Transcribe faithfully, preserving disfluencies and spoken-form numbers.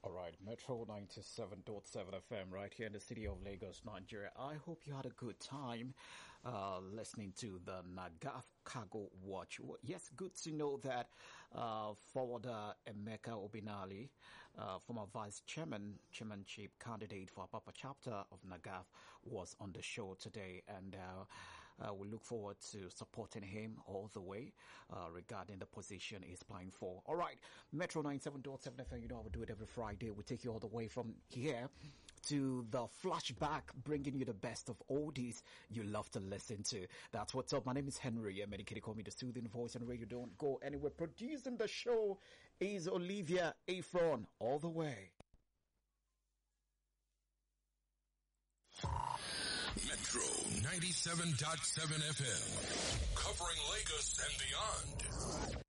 All right, Metro ninety-seven point seven F M right here in the city of Lagos, Nigeria. I hope you had a good time uh, listening to the Nagaf Cargo Watch. Yes, good to know that uh, forwarder Emeka Obinali, uh, former vice chairman, chairmanship candidate for Apapa chapter of Nagaf, was on the show today, and uh, uh, we look forward to supporting him all the way uh, regarding the position he's applying for. All right, Metro ninety-seven point seven F M, you know I will do it every Friday. We take you all the way from here to the flashback, bringing you the best of oldies you love to listen to. That's what's up. My name is Henry. I'm medicated. Call me the soothing voice on radio. Don't go anywhere. Producing the show is Olivia Afron, all the way. Metro ninety-seven point seven F M, covering Lagos and beyond.